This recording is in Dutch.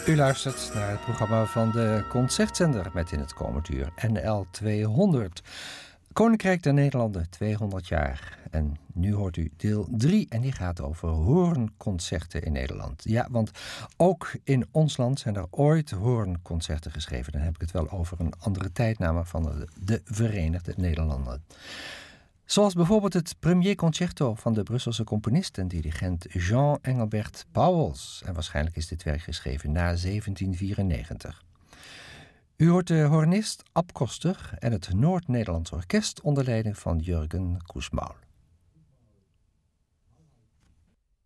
U luistert naar het programma van de Concertzender met in het komend uur NL 200. Koninkrijk der Nederlanden, 200 jaar. En nu hoort u deel 3 en die gaat over hoornconcerten in Nederland. Ja, want ook in ons land zijn er ooit hoornconcerten geschreven. Dan heb ik het wel over een andere tijdname van de Verenigde Nederlanden. Zoals bijvoorbeeld het Premier Concerto van de Brusselse componist en dirigent Jean Engelbert Pauwels. En waarschijnlijk is dit werk geschreven na 1794. U hoort de hornist Ab Koster en het Noord-Nederlands Orkest onder leiding van Jurgen Kussmaul.